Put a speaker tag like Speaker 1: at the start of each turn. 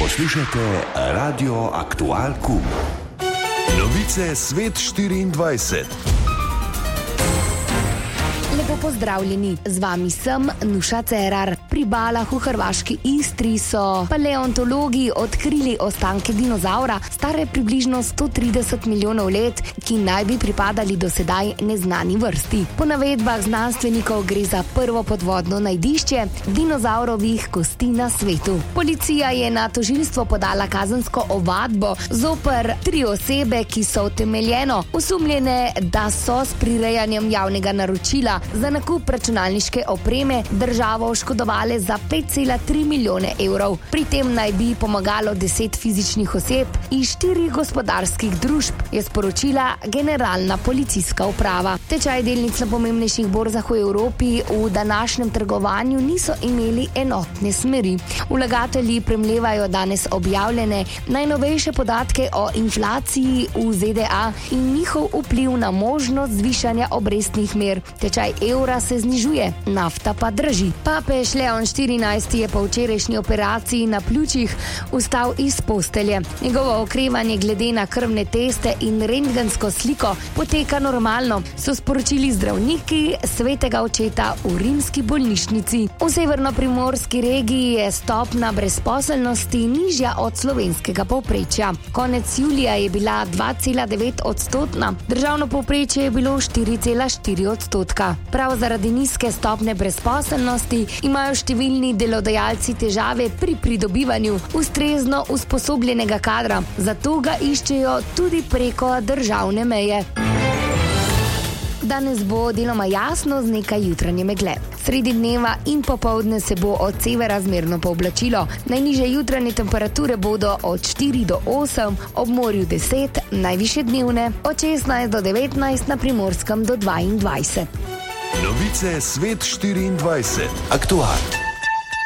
Speaker 1: Poslušate Radio Aktual Kum. Novice Svet 24.
Speaker 2: Lepo pozdravljeni, z vami sem Nuša Cerar. Pri Balah v hrvaški Istri so paleontologi odkrili ostanke dinozaura, stare približno 130 milijonov let, ki naj bi pripadali do sedaj neznani vrsti. Po navedbah znanstvenikov gre za prvo podvodno najdišče dinozaurovih kosti na svetu. Policija je na tožilstvo podala kazensko ovadbo zoper 3 osebe, ki so utemeljeno osumljene, da so s prirejanjem javnega naročila za nakup računalniške opreme državo oškodovale za 5,3 milijone evrov. Pri tem naj bi pomagalo 10 fizičnih oseb iz 4 gospodarskih družb, je sporočila Generalna policijska uprava. Tečaj delnic na pomembnejših borzah v Evropi v današnjem trgovanju niso imeli enotne smeri. Vlagatelji premlevajo danes objavljene najnovejše podatke o inflaciji v ZDA in njihov vpliv na možnost zvišanja obrestnih mer. Tečaj evra se znižuje, nafta pa draži. Papež Leon 14. je po včerajšnji operaciji na pljučih vstal iz postelje. Njegovo okrevanje glede na krvne teste in rentgensko sliko poteka normalno, so sporočili zdravniki svetega očeta v rimski bolnišnici. V severnoprimorski regiji je stopna brezposelnosti nižja od slovenskega povprečja. Konec julija je bila 2,9%, državno povprečje je bilo 4,4%. Prav zaradi nizke stopne brezposelnosti imajo številni delodajalci težave pri pridobivanju ustrezno usposobljenega kadra, zato ga iščejo tudi preko državne meje. Danes bo deloma jasno z nekaj jutranje megle. Sredi dneva in popoldne se bo od severa zmerno pooblačilo. Najnižje jutranje temperature bodo od 4 do 8, ob morju 10, najvišje dnevne od 16 do 19, na Primorskem do 22.
Speaker 1: Novice Svet 24. Aktual.